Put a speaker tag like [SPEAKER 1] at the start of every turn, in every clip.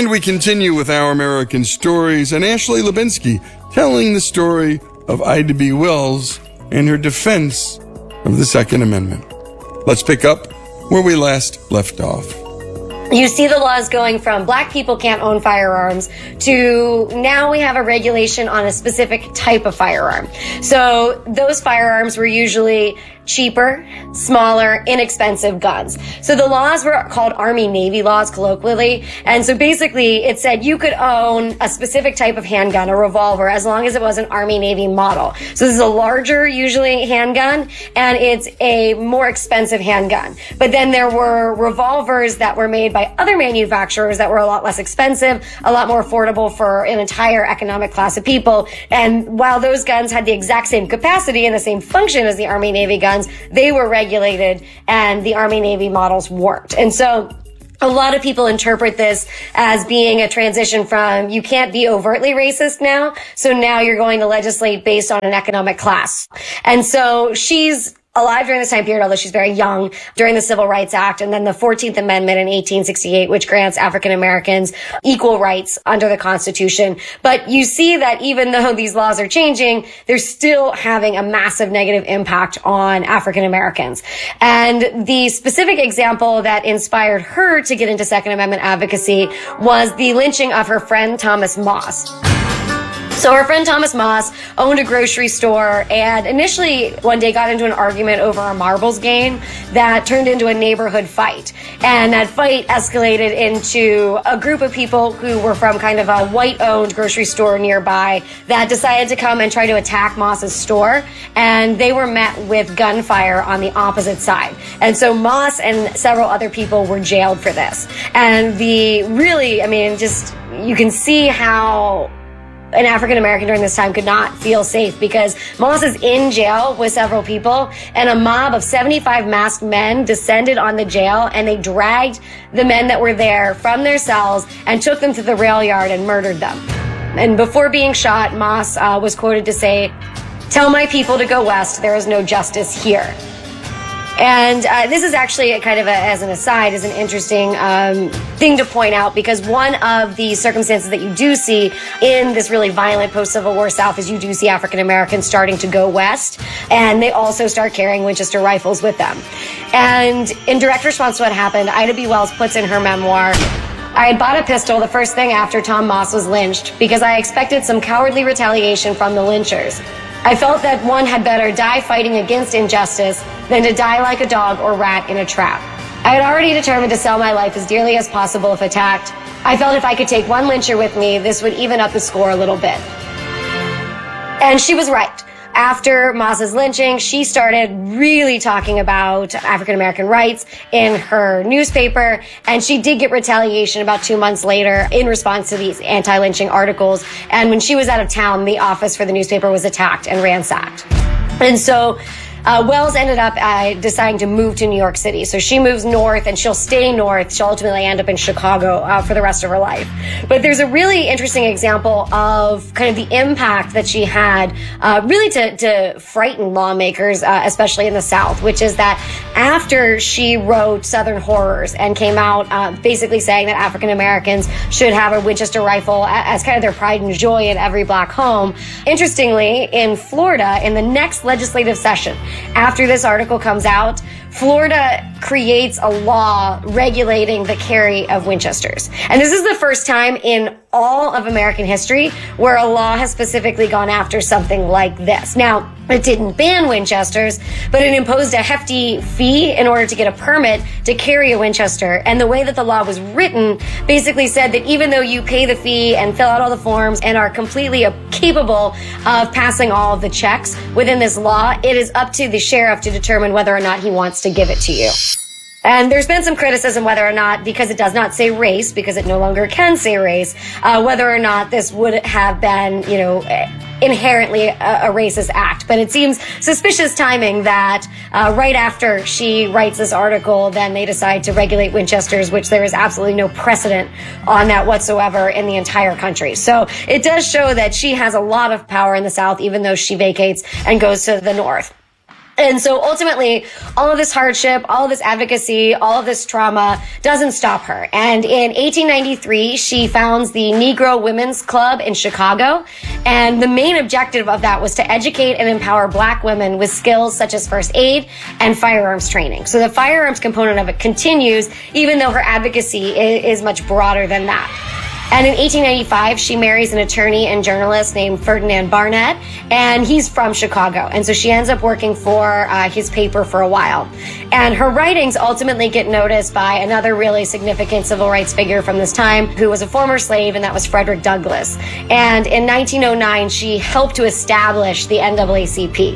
[SPEAKER 1] And we continue with Our American Stories and Ashley Lubinsky telling the story of Ida B. Wells and her defense of the Second Amendment. Let's pick up where we last left off.
[SPEAKER 2] You see the laws going from black people can't own firearms to now we have a regulation on a specific type of firearm. So those firearms were usually cheaper, smaller, inexpensive guns. So the laws were called Army-Navy laws colloquially. And so basically it said you could own a specific type of handgun, a revolver, as long as it was an Army-Navy model. So this is a larger, usually, handgun, and it's a more expensive handgun. But then there were revolvers that were made by other manufacturers that were a lot less expensive, a lot more affordable for an entire economic class of people. And while those guns had the exact same capacity and the same function as the Army-Navy guns, they were regulated and the Army-Navy models weren't. And so a lot of people interpret this as being a transition from you can't be overtly racist now, so now you're going to legislate based on an economic class. And so she's alive during this time period, although she's very young, during the Civil Rights Act, and then the 14th Amendment in 1868, which grants African Americans equal rights under the Constitution. But you see that even though these laws are changing, they're still having a massive negative impact on African Americans. And the specific example that inspired her to get into Second Amendment advocacy was the lynching of her friend Thomas Moss. So her friend Thomas Moss owned a grocery store and initially one day got into an argument over a marbles game that turned into a neighborhood fight. And that fight escalated into a group of people who were from kind of a white-owned grocery store nearby that decided to come and try to attack Moss's store. And they were met with gunfire on the opposite side. And so Moss and several other people were jailed for this. And you can see how an African American during this time could not feel safe because Moss is in jail with several people and a mob of 75 masked men descended on the jail and they dragged the men that were there from their cells and took them to the rail yard and murdered them. And before being shot, Moss was quoted to say, "Tell my people to go west, there is no justice here." And this is actually as an aside, is an interesting thing to point out because one of the circumstances that you do see in this really violent post-Civil War South is you do see African Americans starting to go west, and they also start carrying Winchester rifles with them. And in direct response to what happened, Ida B. Wells puts in her memoir, "I had bought a pistol the first thing after Tom Moss was lynched because I expected some cowardly retaliation from the lynchers. I felt that one had better die fighting against injustice than to die like a dog or rat in a trap. I had already determined to sell my life as dearly as possible if attacked. I felt if I could take one lyncher with me, this would even up the score a little bit." And she was right. After Moss's lynching, she started really talking about African American rights in her newspaper, and she did get retaliation about 2 months later in response to these anti-lynching articles. And when she was out of town, the office for the newspaper was attacked and ransacked. And so Wells ended up deciding to move to New York City. So she moves north and she'll stay north. She'll ultimately end up in Chicago for the rest of her life. But there's a really interesting example of kind of the impact that she had really to frighten lawmakers, especially in the South, which is that after she wrote Southern Horrors and came out basically saying that African Americans should have a Winchester rifle as kind of their pride and joy in every black home, interestingly, in Florida, in the next legislative session, after this article comes out, Florida creates a law regulating the carry of Winchesters. And this is the first time in all of American history where a law has specifically gone after something like this. Now, it didn't ban Winchesters, but it imposed a hefty fee in order to get a permit to carry a Winchester. And the way that the law was written basically said that even though you pay the fee and fill out all the forms and are completely capable of passing all of the checks within this law, it is up to the sheriff to determine whether or not he wants to give it to you. And there's been some criticism whether or not, because it does not say race, because it no longer can say race, whether or not this would have been, inherently a racist act. But it seems suspicious timing that right after she writes this article, then they decide to regulate Winchesters, which there is absolutely no precedent on that whatsoever in the entire country. So it does show that she has a lot of power in the South, even though she vacates and goes to the North. And so ultimately, all of this hardship, all of this advocacy, all of this trauma doesn't stop her. And in 1893, she founds the Negro Women's Club in Chicago. And the main objective of that was to educate and empower Black women with skills such as first aid and firearms training. So the firearms component of it continues, even though her advocacy is much broader than that. And in 1895, she marries an attorney and journalist named Ferdinand Barnett, and he's from Chicago. And so she ends up working for his paper for a while. And her writings ultimately get noticed by another really significant civil rights figure from this time, who was a former slave, and that was Frederick Douglass. And in 1909, she helped to establish the NAACP.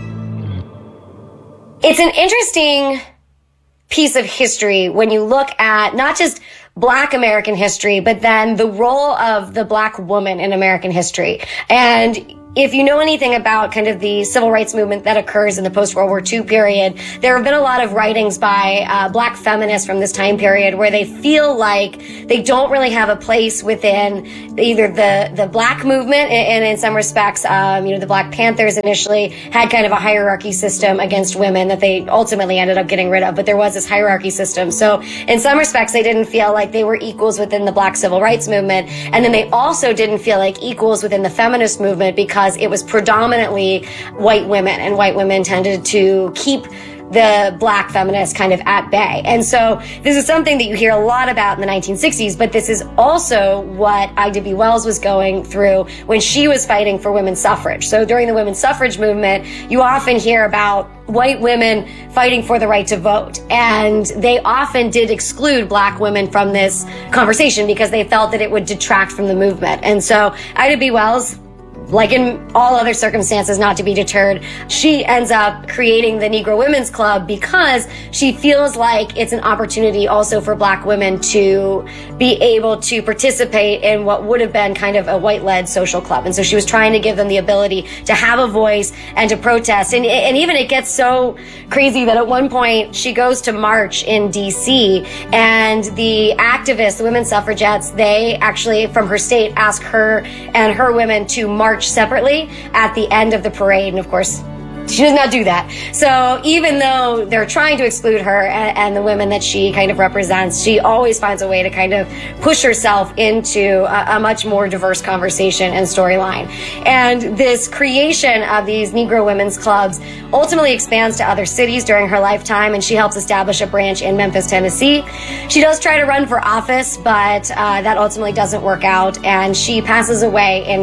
[SPEAKER 2] It's an interesting piece of history when you look at not just Black American history, but then the role of the Black woman in American history. And if you know anything about kind of the civil rights movement that occurs in the post-World War II period, there have been a lot of writings by Black feminists from this time period where they feel like they don't really have a place within either the Black movement, and in some respects, the Black Panthers initially had kind of a hierarchy system against women that they ultimately ended up getting rid of, but there was this hierarchy system. So in some respects, they didn't feel like they were equals within the Black civil rights movement, and then they also didn't feel like equals within the feminist movement because it was predominantly white women, and white women tended to keep the Black feminists kind of at bay. And so this is something that you hear a lot about in the 1960s, but this is also what Ida B. Wells was going through when she was fighting for women's suffrage. So during the women's suffrage movement, you often hear about white women fighting for the right to vote. And they often did exclude Black women from this conversation because they felt that it would detract from the movement. And so Ida B. Wells, like in all other circumstances, not to be deterred, she ends up creating the Negro Women's Club because she feels like it's an opportunity also for Black women to be able to participate in what would have been kind of a white-led social club. And so she was trying to give them the ability to have a voice and to protest. And even it gets so crazy that at one point she goes to march in D.C. and the activists, the women's suffragettes, they actually, from her state, ask her and her women to march separately at the end of the parade. And of course, she does not do that. So even though they're trying to exclude her and the women that she kind of represents, she always finds a way to kind of push herself into a much more diverse conversation and storyline. And this creation of these Negro women's clubs ultimately expands to other cities during her lifetime, and she helps establish a branch in Memphis, Tennessee. She does try to run for office, but that ultimately doesn't work out, and she passes away in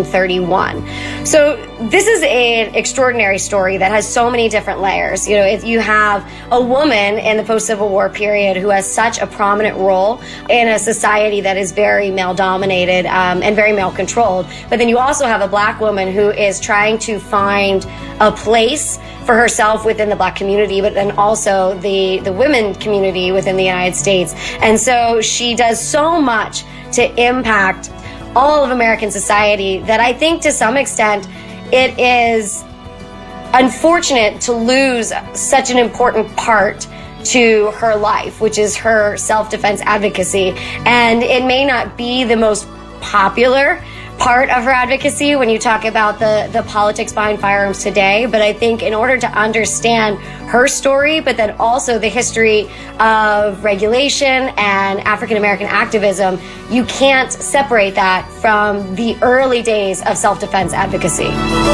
[SPEAKER 2] 1931. So this is an extraordinary story that has so many different layers. You know, if you have a woman in the post-Civil War period who has such a prominent role in a society that is very male-dominated and very male-controlled, but then you also have a Black woman who is trying to find a place for herself within the Black community, but then also the women community within the United States. And so she does so much to impact all of American society that I think to some extent it is unfortunate to lose such an important part to her life, which is her self-defense advocacy. And it may not be the most popular part of her advocacy when you talk about the politics behind firearms today, but I think in order to understand her story, but then also the history of regulation and African-American activism, you can't separate that from the early days of self-defense advocacy.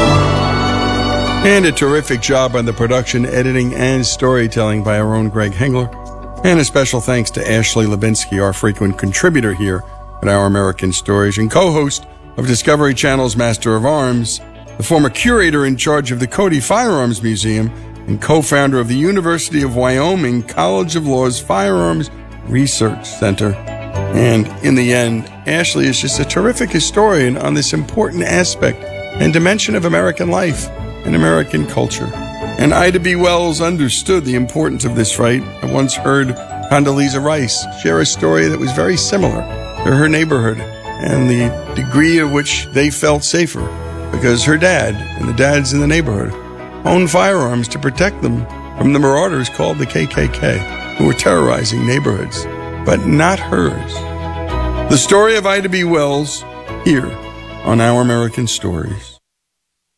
[SPEAKER 1] And a terrific job on the production, editing, and storytelling by our own Greg Hengler. And a special thanks to Ashley Lubinsky, our frequent contributor here at Our American Stories and co-host of Discovery Channel's Master of Arms, the former curator in charge of the Cody Firearms Museum, and co-founder of the University of Wyoming College of Law's Firearms Research Center. And in the end, Ashley is just a terrific historian on this important aspect and dimension of American life and American culture. And Ida B. Wells understood the importance of this fight. I once heard Condoleezza Rice share a story that was very similar to her neighborhood and the degree at which they felt safer because her dad and the dads in the neighborhood owned firearms to protect them from the marauders called the KKK, who were terrorizing neighborhoods, but not hers. The story of Ida B. Wells here on Our American Stories.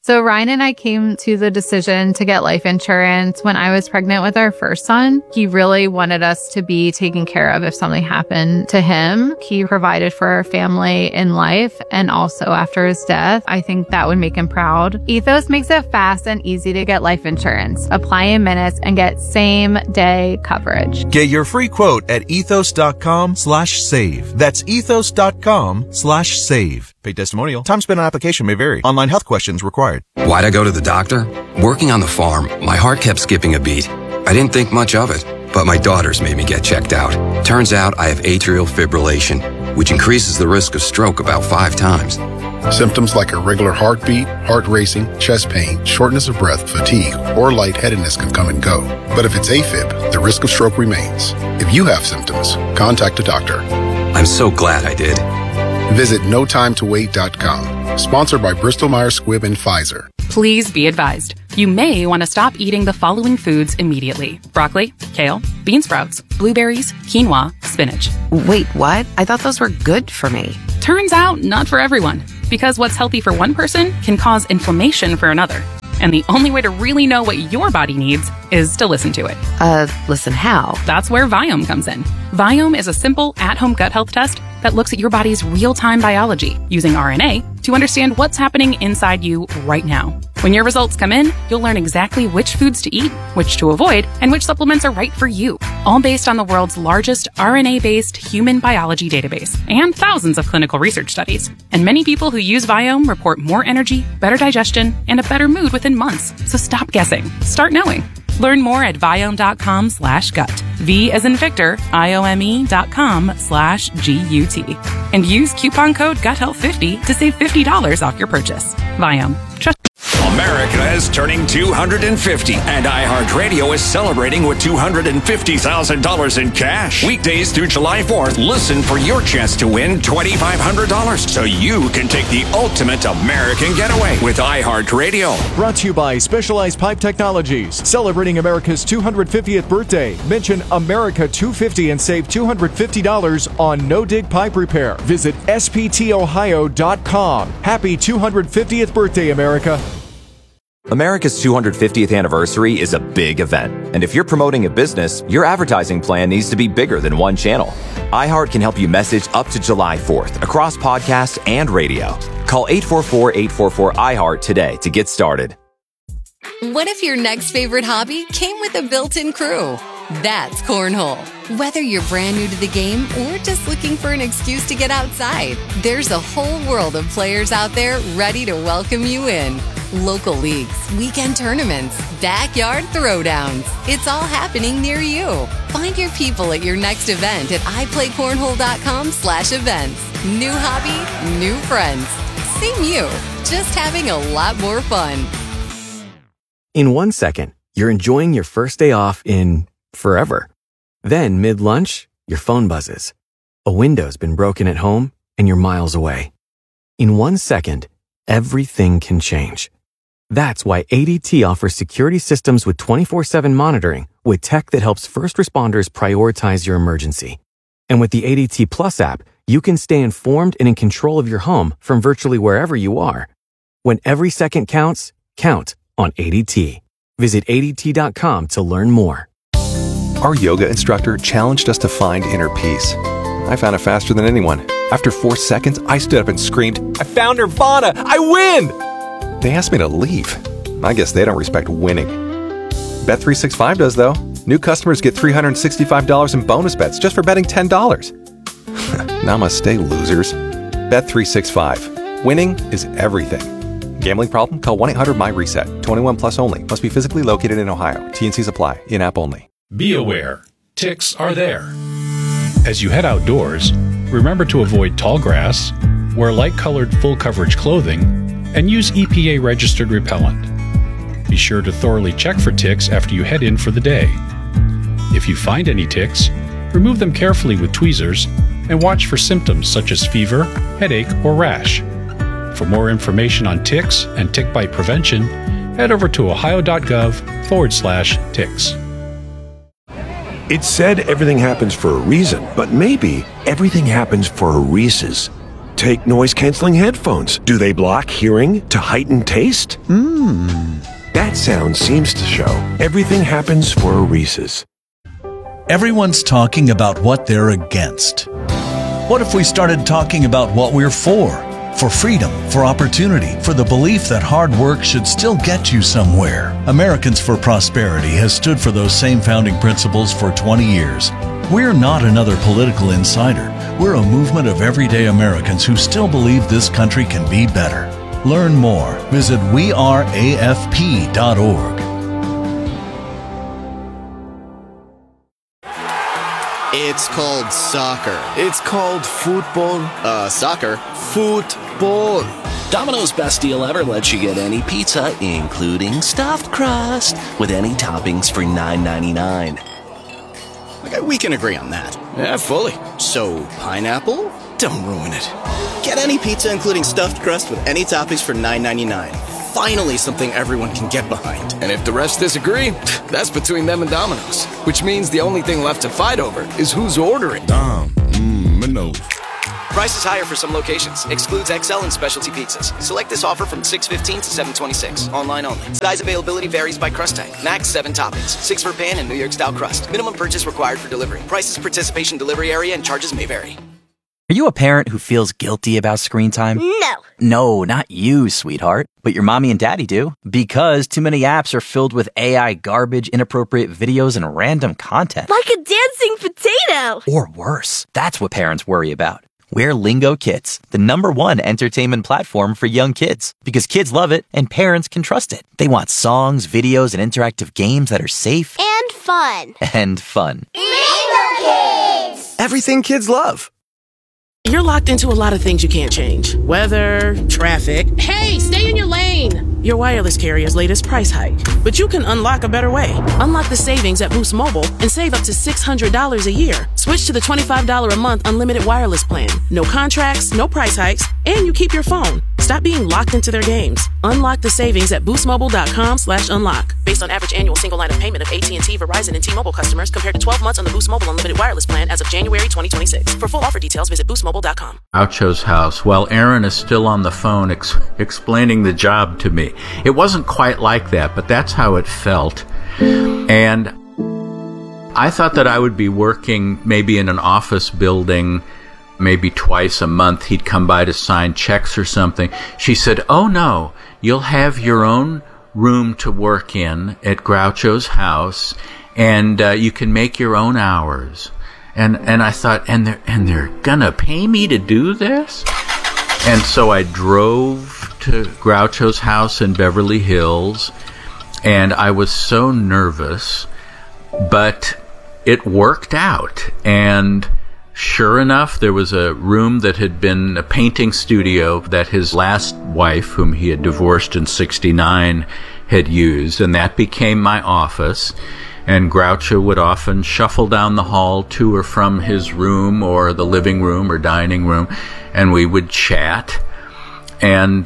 [SPEAKER 3] So Ryan and I came to the decision to get life insurance when I was pregnant with our first son. He really wanted us to be taken care of if something happened to him. He provided for our family in life and also after his death. I think that would make him proud. Ethos makes it fast and easy to get life insurance. Apply in minutes and get same-day coverage.
[SPEAKER 4] Get your free quote at ethos.com/save. That's ethos.com/save. Paid testimonial. Time spent on application may vary. Online health questions required.
[SPEAKER 5] Why'd I go to the doctor? Working on the farm, my heart kept skipping a beat. I didn't think much of it, but my daughters made me get checked out. Turns out I have atrial fibrillation, which increases the risk of stroke about 5 times.
[SPEAKER 6] Symptoms like irregular heartbeat, heart racing, chest pain, shortness of breath, fatigue, or lightheadedness can come and go. But if it's AFib, the risk of stroke remains. If you have symptoms, contact a doctor.
[SPEAKER 5] I'm so glad I did.
[SPEAKER 6] Visit notimetowait.com. Sponsored by Bristol-Myers Squibb and Pfizer.
[SPEAKER 7] Please be advised. You may want to stop eating the following foods immediately. Broccoli, kale, bean sprouts, blueberries, quinoa, spinach.
[SPEAKER 8] Wait, what? I thought those were good for me.
[SPEAKER 7] Turns out, not for everyone. Because what's healthy for one person can cause inflammation for another. And the only way to really know what your body needs is to listen to it.
[SPEAKER 8] Listen how?
[SPEAKER 7] That's where Viome comes in. Viome is a simple, at-home gut health test that looks at your body's real-time biology using RNA to understand what's happening inside you right now. When your results come in, you'll learn exactly which foods to eat, which to avoid, and which supplements are right for you. All based on the world's largest RNA-based human biology database and thousands of clinical research studies. And many people who use Viome report more energy, better digestion, and a better mood within months. So stop guessing. Start knowing. Learn more at Viome.com/gut. V as in Victor, IOME.com/GUT. And use coupon code GUTHEALTH50 to save $50 off your purchase. Viome. Trust.
[SPEAKER 9] America is turning 250, and iHeartRadio is celebrating with $250,000 in cash. Weekdays through July 4th, listen for your chance to win $2,500 so you can take the ultimate American getaway with iHeartRadio.
[SPEAKER 10] Brought to you by Specialized Pipe Technologies. Celebrating America's 250th birthday. Mention America 250 and save $250 on no-dig pipe repair. Visit sptohio.com. Happy 250th birthday, America.
[SPEAKER 11] America's 250th anniversary is a big event, and if you're promoting a business, your advertising plan needs to be bigger than one channel. iHeart can help you message up to July 4th across podcasts and radio. Call 844-844-iHeart today to get started.
[SPEAKER 12] What if your next favorite hobby came with a built-in crew? That's Cornhole. Whether you're brand new to the game or just looking for an excuse to get outside, there's a whole world of players out there ready to welcome you in. Local leagues, weekend tournaments, backyard throwdowns. It's all happening near you. Find your people at your next event at iPlayCornhole.com/events. New hobby, new friends. Same you, just having a lot more fun.
[SPEAKER 13] In 1 second, you're enjoying your first day off in forever. Then, mid-lunch, your phone buzzes. A window's been broken at home and you're miles away. In 1 second, everything can change. That's why ADT offers security systems with 24/7 monitoring with tech that helps first responders prioritize your emergency. And with the ADT Plus app, you can stay informed and in control of your home from virtually wherever you are. When every second counts, count on ADT. Visit ADT.com to learn more.
[SPEAKER 14] Our yoga instructor challenged us to find inner peace. I found it faster than anyone. After 4 seconds, I stood up and screamed, "I found Nirvana! I win!" They asked me to leave. I guess they don't respect winning. Bet365 does, though. New customers get $365 in bonus bets just for betting $10. Namaste, losers. Bet365. Winning is everything. Gambling problem? Call 1-800-MY-RESET. 21 plus only. Must be physically located in Ohio. T&Cs apply. In-app only.
[SPEAKER 15] Be aware. Ticks are there. As you head outdoors, remember to avoid tall grass, wear light-colored full-coverage clothing, and use EPA-registered repellent. Be sure to thoroughly check for ticks after you head in for the day. If you find any ticks, remove them carefully with tweezers and watch for symptoms such as fever, headache, or rash. For more information on ticks and tick bite prevention, head over to ohio.gov/ticks.
[SPEAKER 16] It's said everything happens for a reason, but maybe everything happens for a Reese's. Take noise-canceling headphones. Do they block hearing to heighten taste? That sound seems to show everything happens for a Reese's.
[SPEAKER 17] Everyone's talking about what they're against. What if we started talking about what we're for? For freedom, for opportunity, for the belief that hard work should still get you somewhere. Americans for Prosperity has stood for those same founding principles for 20 years. We're not another political insider. We're a movement of everyday Americans who still believe this country can be better. Learn more. Visit weareafp.org.
[SPEAKER 18] It's called soccer. It's called football. Soccer. Football.
[SPEAKER 19] Domino's Best Deal Ever lets you get any pizza, including stuffed crust, with any toppings for $9.99.
[SPEAKER 18] Okay, we can agree on that. Yeah, fully. So, pineapple? Don't ruin it. Get any pizza, including stuffed crust, with any toppings for $9.99. Finally, something everyone can get behind.
[SPEAKER 20] And if the rest disagree, that's between them and Domino's. Which means the only thing left to fight over is who's ordering.
[SPEAKER 21] Domino's.
[SPEAKER 22] Prices higher for some locations. Excludes XL and specialty pizzas. Select this offer from 6/15 to 7/26. Online only. Size availability varies by crust type. Max 7 toppings. 6 for pan and New York style crust. Minimum purchase required for delivery. Prices, participation, delivery area, and charges may vary.
[SPEAKER 23] Are you a parent who feels guilty about screen time?
[SPEAKER 24] No.
[SPEAKER 23] No, not you, sweetheart. But your mommy and daddy do. Because too many apps are filled with AI garbage, inappropriate videos, and random content.
[SPEAKER 24] Like a dancing potato.
[SPEAKER 23] Or worse. That's what parents worry about. We're Lingo Kids, the #1 entertainment platform for young kids. Because kids love it and parents can trust it. They want songs, videos, and interactive games that are safe.
[SPEAKER 24] And fun.
[SPEAKER 23] And fun.
[SPEAKER 24] Lingo Kids!
[SPEAKER 25] Everything kids love.
[SPEAKER 26] You're locked into a lot of things you can't change. Weather, traffic. Hey, stay in your lane! Your wireless carrier's latest price hike. But you can unlock a better way. Unlock the savings at Boost Mobile and save up to $600 a year. Switch to the $25 a month unlimited wireless plan. No contracts, no price hikes, and you keep your phone. Stop being locked into their games. Unlock the savings at boostmobile.com/unlock. Based on average annual single line of payment of AT&T, Verizon, and T-Mobile customers compared to 12 months on the Boost Mobile unlimited wireless plan as of January 2026. For full offer details, visit boostmobile.com.
[SPEAKER 27] Groucho's house while Aaron is still on the phone explaining the job to me. It wasn't quite like that, but that's how it felt. And I thought that I would be working maybe in an office building maybe twice a month. He'd come by to sign checks or something. She said, "Oh no, you'll have your own room to work in at Groucho's house, and you can make your own hours." And I thought, and they're gonna pay me to do this? And so I drove to Groucho's house in Beverly Hills, and I was so nervous, but it worked out. And sure enough, there was a room that had been a painting studio that his last wife, whom he had divorced in '69, had used, and that became my office. And Groucho would often shuffle down the hall to or from his room or the living room or dining room, and we would chat. And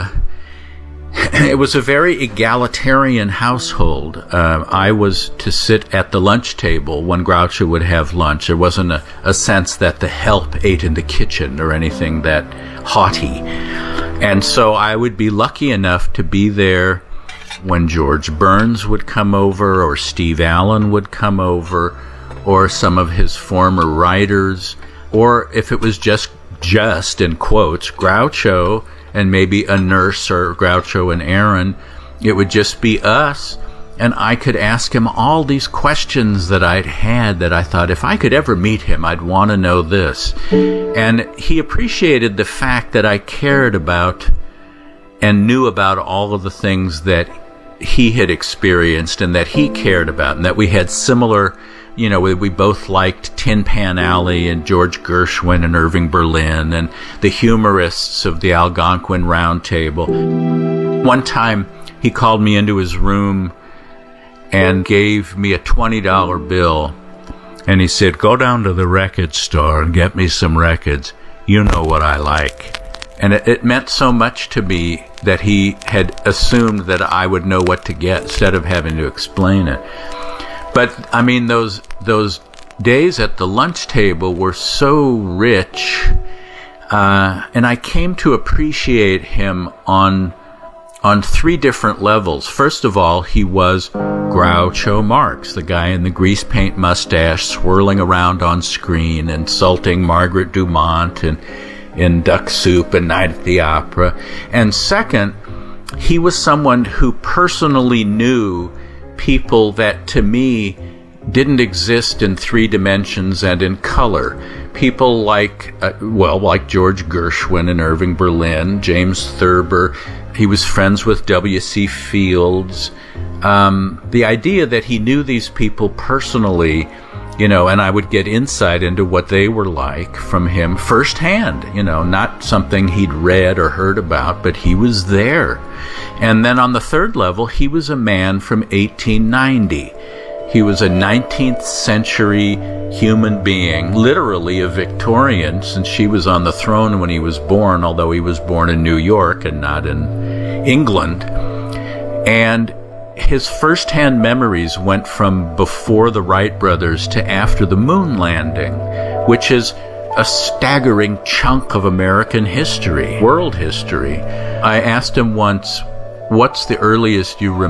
[SPEAKER 27] it was a very egalitarian household. I was to sit at the lunch table when Groucho would have lunch. There wasn't a sense that the help ate in the kitchen or anything that haughty. And so I would be lucky enough to be there when George Burns would come over, or Steve Allen would come over, or some of his former writers, or if it was just in quotes, Groucho and maybe a nurse, or Groucho and Aaron, it would just be us, and I could ask him all these questions that I'd had that I thought if I could ever meet him, I'd want to know this. And he appreciated the fact that I cared about and knew about all of the things that he had experienced and that he cared about, and that we had similar, we both liked Tin Pan Alley and George Gershwin and Irving Berlin and the humorists of the Algonquin Round Table. One time he called me into his room and gave me a $20 bill, and he said, "Go down to the record store and get me some records. You know what I like." And it meant so much to me that he had assumed that I would know what to get instead of having to explain it. But, I mean, those days at the lunch table were so rich. And I came to appreciate him on three different levels. First of all, he was Groucho Marx, the guy in the grease paint mustache swirling around on screen, insulting Margaret Dumont in Duck Soup and Night at the Opera. And second, he was someone who personally knew people that, to me, didn't exist in three dimensions and in color. People like George Gershwin and Irving Berlin, James Thurber. He was friends with W.C. Fields. The idea that he knew these people personally, and I would get insight into what they were like from him firsthand, not something he'd read or heard about, but he was there. And then on the third level, he was a man from 1890. He was a 19th century human being, literally a Victorian, since she was on the throne when he was born, although he was born in New York and not in England. And his first-hand memories went from before the Wright brothers to after the moon landing, which is a staggering chunk of American history, world history. I asked him once, what's the earliest you remember